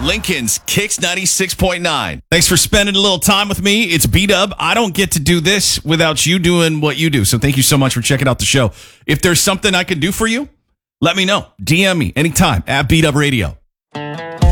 Lincoln's Kicks 96.9. Thanks for spending a little time with me. It's B-Dub. I don't get to do this without you doing what you do. So thank you so much for checking out the show. If there's something I can do for you, let me know. DM me anytime at B-Dub Radio.